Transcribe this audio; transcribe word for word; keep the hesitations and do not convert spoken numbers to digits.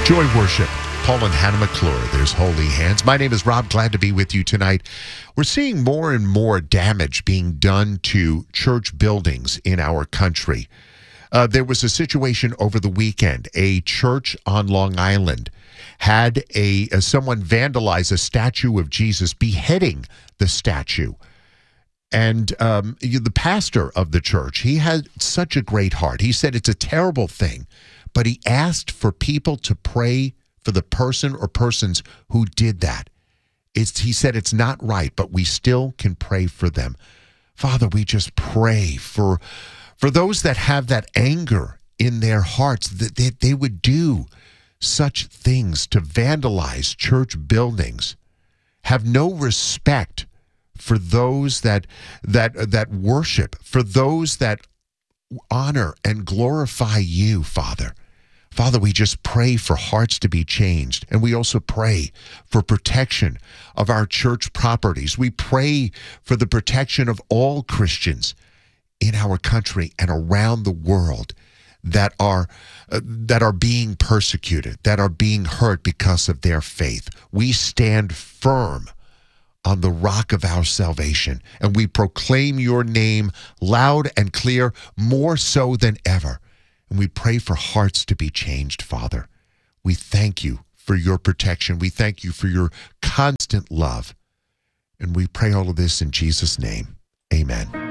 Joy Worship, Paul and Hannah McClure. There's Holy Hands. My name is Rob. Glad to be with you tonight. We're seeing more and more damage being done to church buildings in our country. Uh, there was a situation over the weekend. A church on Long Island had a, a someone vandalize a statue of Jesus, beheading the statue. And um, the pastor of the church, he had such a great heart. He said it's a terrible thing, but he asked for people to pray for the person or persons who did that. It's, he said it's not right, but we still can pray for them. Father, we just pray for, for those that have that anger in their hearts, that they, they would do such things to vandalize church buildings, have no respect for those that that that worship, for those that honor and glorify you, Father. Father, we just pray for hearts to be changed, and we also pray for protection of our church properties. We pray for the protection of all Christians in our country and around the world that are uh, that are being persecuted, that are being hurt because of their faith. We stand firm on the rock of our salvation, and we proclaim your name loud and clear, more so than ever. And we pray for hearts to be changed, Father. We thank you for your protection. We thank you for your constant love. And we pray all of this in Jesus' name. Amen.